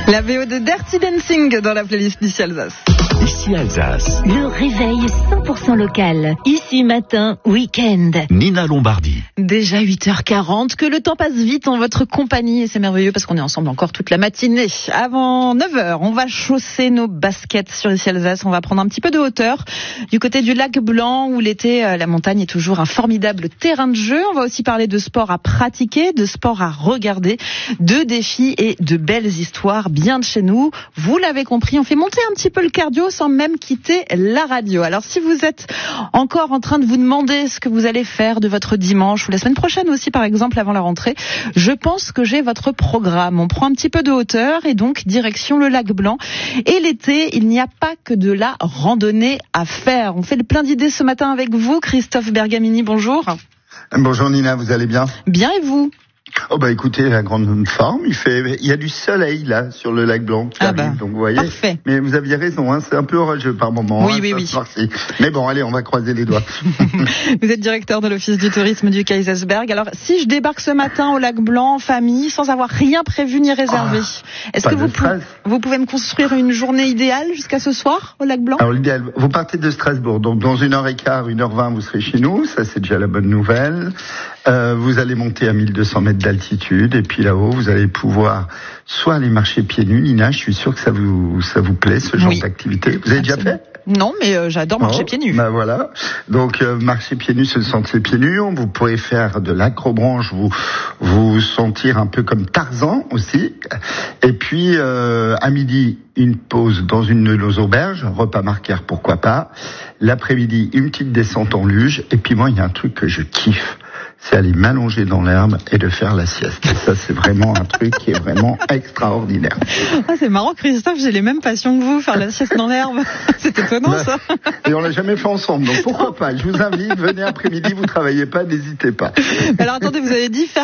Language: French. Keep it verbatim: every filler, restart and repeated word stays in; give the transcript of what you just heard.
La V O de Dirty Dancing dans la playlist d'ici Alsace. Ici Alsace. Le réveil cent pour cent local. Ici matin, week-end. Nina Lombardi. Déjà huit heures quarante, que le temps passe vite en votre compagnie et c'est merveilleux parce qu'on est ensemble encore toute la matinée. Avant neuf heures, on va chausser nos baskets sur Ici Alsace. On va prendre un petit peu de hauteur du côté du lac Blanc où l'été, la montagne est toujours un formidable terrain de jeu. On va aussi parler de sport à pratiquer, de sport à regarder, de défis et de belles histoires bien de chez nous. Vous l'avez compris, on fait monter un petit peu le cardio sans même quitter la radio. Alors si vous êtes encore en train de vous demander ce que vous allez faire de votre dimanche ou la semaine prochaine aussi par exemple avant la rentrée, je pense que j'ai votre programme. On prend un petit peu de hauteur et donc direction le lac Blanc. Et l'été, il n'y a pas que de la randonnée à faire. On fait le plein d'idées ce matin avec vous, Christophe Bergamini, bonjour. Bonjour Nina, vous allez bien? Bien et vous? Oh bah écoutez, la grande forme, il fait, il y a du soleil là sur le lac Blanc qui ah arrive, bah, donc vous voyez. Parfait. Mais vous aviez raison, hein, c'est un peu orageux par moment. Oui, hein, oui, oui. Farci. Mais bon, allez, on va croiser les doigts. Vous êtes directeur de l'office du tourisme du Kaysersberg. Alors, si je débarque ce matin au lac Blanc en famille, sans avoir rien prévu ni réservé, ah, est-ce que vous, pou- vous pouvez me construire une journée idéale jusqu'à ce soir au lac Blanc? Alors l'idéal, vous partez de Strasbourg, donc dans une heure et quart, une heure vingt, vous serez chez nous. Ça, c'est déjà la bonne nouvelle. Euh, vous allez monter à mille deux cents mètres d'altitude et puis là-haut, vous allez pouvoir soit aller marcher pieds nus. Nina, je suis sûr que ça vous ça vous plaît ce genre oui. d'activité. Vous avez Absolument. déjà fait? Non, mais euh, j'adore marcher oh, pieds nus. Bah voilà. Donc euh, marcher pieds nus, se sentir pieds nus. Vous pourrez faire de l'acrobranche, vous vous sentir un peu comme Tarzan aussi. Et puis euh, à midi, une pause dans une de nos auberges, repas marquaire pourquoi pas. L'après-midi, une petite descente en luge. Et puis moi, il y a un truc que je kiffe, c'est aller m'allonger dans l'herbe et de faire la sieste. Et ça, c'est vraiment un truc qui est vraiment extraordinaire. Ah, c'est marrant, Christophe, j'ai les mêmes passions que vous, faire la sieste dans l'herbe. C'est étonnant, bah, ça. Et on l'a jamais fait ensemble, donc pourquoi pas? Je vous invite, venez après-midi, vous travaillez pas, n'hésitez pas. Alors attendez, vous avez dit faire